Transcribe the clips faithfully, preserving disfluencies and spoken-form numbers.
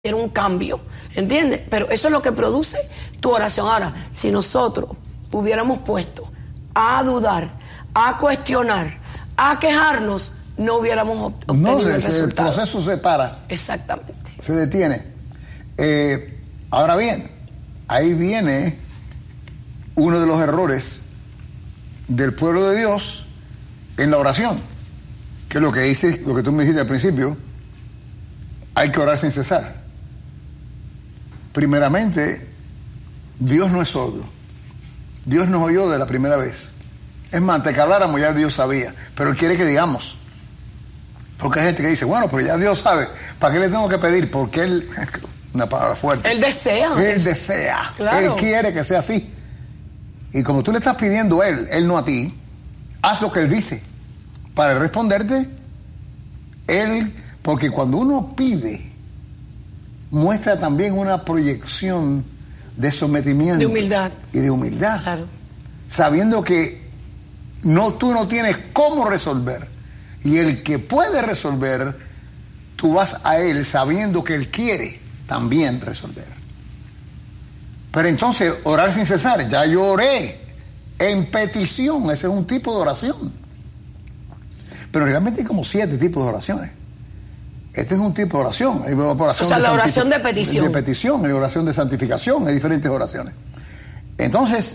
Era un cambio, ¿entiendes? Pero eso es lo que produce tu oración. Ahora, si nosotros hubiéramos puesto a dudar, a cuestionar, a quejarnos, no hubiéramos obtenido no, se, el se, resultado. El proceso se para. Exactamente. Se detiene. Eh, ahora bien, ahí viene uno de los errores del pueblo de Dios en la oración, que es lo que dice, lo que tú me dijiste al principio: hay que orar sin cesar. Primeramente, Dios no es sordo. Dios nos oyó de la primera vez. Es más, antes que habláramos ya Dios sabía, pero Él quiere que digamos. Porque hay gente que dice, bueno, pero ya Dios sabe, ¿para qué le tengo que pedir? Porque Él, una palabra fuerte, Él desea. Él desea, claro. Él quiere que sea así. Y como tú le estás pidiendo a Él, Él no a ti, haz lo que Él dice para responderte. Él, porque cuando uno pide, muestra también una proyección de sometimiento, de humildad y de humildad, claro. Sabiendo que no, tú no tienes cómo resolver, y el que puede resolver, tú vas a Él sabiendo que Él quiere también resolver. Pero entonces, orar sin cesar, ya yo oré en petición, ese es un tipo de oración, pero realmente hay como siete tipos de oraciones. Este es un tipo de oración. Hay oración o sea, de la oración de petición. De petición, hay oración de santificación, hay diferentes oraciones. Entonces,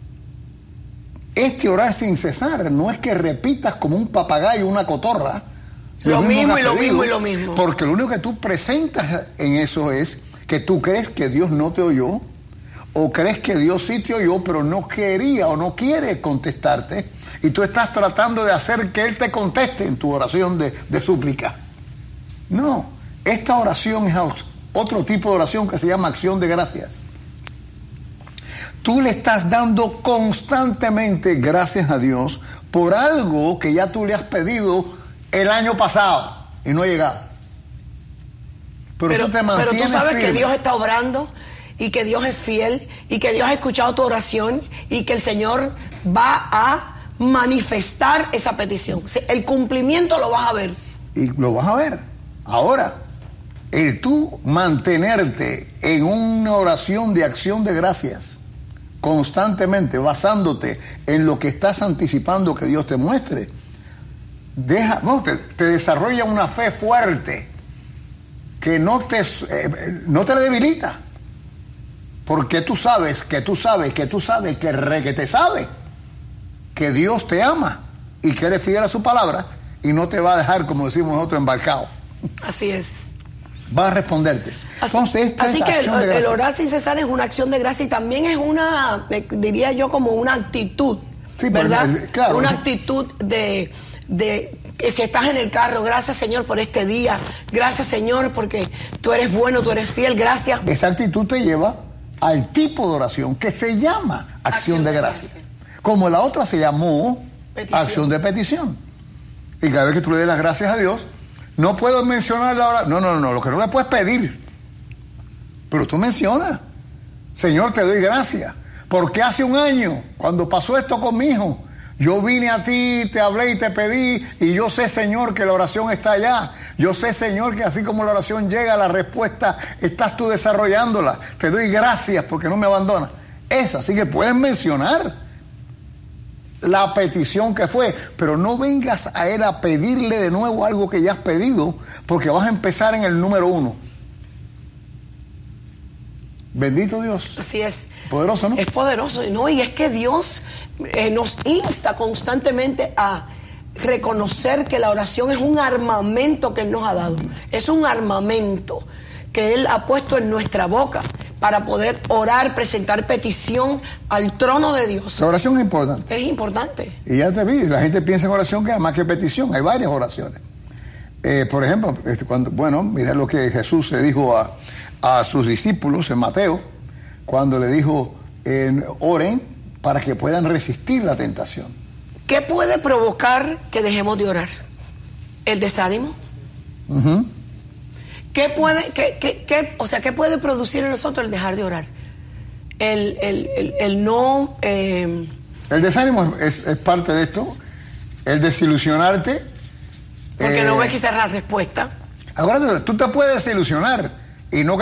este orar sin cesar no es que repitas como un papagayo, una cotorra. Lo, lo mismo, mismo y lo pedido, mismo y lo mismo. Porque lo único que tú presentas en eso es que tú crees que Dios no te oyó, o crees que Dios sí te oyó, pero no quería o no quiere contestarte, y tú estás tratando de hacer que Él te conteste en tu oración de, de súplica. No, esta oración es otro tipo de oración que se llama acción de gracias. Tú le estás dando constantemente gracias a Dios por algo que ya tú le has pedido el año pasado y no ha llegado. Pero, pero tú te mantienes Pero tú sabes firme. Que Dios está obrando y que Dios es fiel y que Dios ha escuchado tu oración y que el Señor va a manifestar esa petición. El cumplimiento lo vas a ver. Y lo vas a ver. Ahora, el tú mantenerte en una oración de acción de gracias constantemente, basándote en lo que estás anticipando que Dios te muestre, deja, no, te, te desarrolla una fe fuerte que no te, eh, no te debilita, porque tú sabes, que tú sabes, que tú sabes, que re que te sabe, que Dios te ama y que eres fiel a su palabra y no te va a dejar, como decimos nosotros, embarcado. Así es. Va a responderte. Así, Entonces, esta así es que acción el, de el orar sin cesar es una acción de gracia y también es una, diría yo, como una actitud, sí, ¿verdad? El, claro. Una actitud de, de que si estás en el carro, gracias Señor por este día, gracias Señor porque tú eres bueno, tú eres fiel, gracias. Esa actitud te lleva al tipo de oración que se llama acción, acción de, de gracia. gracia. Como la otra se llamó petición. Acción de petición. Y cada vez que tú le des las gracias a Dios, no puedo mencionar la oración. No, no, no, lo que no le puedes pedir. Pero tú mencionas, Señor, te doy gracias, porque hace un año, cuando pasó esto con mi hijo, yo vine a ti, te hablé y te pedí, y yo sé, Señor, que la oración está allá. Yo sé, Señor, que así como la oración llega, la respuesta, estás tú desarrollándola. Te doy gracias porque no me abandonas. Esa, así que puedes mencionar la petición que fue, pero no vengas a Él a pedirle de nuevo algo que ya has pedido, porque vas a empezar en el número uno. Bendito Dios. Así es. Poderoso, ¿no? Es poderoso, ¿no? Y es que Dios eh, nos insta constantemente a reconocer que la oración es un armamento que Él nos ha dado. Es un armamento que Él ha puesto en nuestra boca para poder orar, presentar petición al trono de Dios. La oración es importante. Es importante. Y ya te vi, la gente piensa en oración que es más que petición. Hay varias oraciones. Eh, por ejemplo, cuando, bueno, mira lo que Jesús le dijo a, a sus discípulos en Mateo, cuando le dijo, eh, oren para que puedan resistir la tentación. ¿Qué puede provocar que dejemos de orar? ¿El desánimo? Uh-huh. ¿Qué puede, qué, qué, qué, o sea, ¿qué puede producir en nosotros el dejar de orar? El, el, el, el no... Eh... El desánimo es, es parte de esto. El desilusionarte. Porque eh... no ves quizás la respuesta. Ahora, tú te puedes desilusionar y no